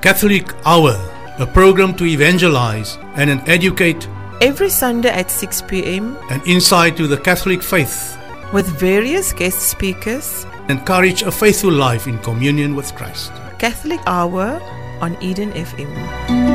Catholic Hour, a program to evangelize and educate, every Sunday at 6 p.m. an insight to the Catholic faith, with various guest speakers. encourage a faithful life in communion with Christ. Catholic Hour on Eden FM.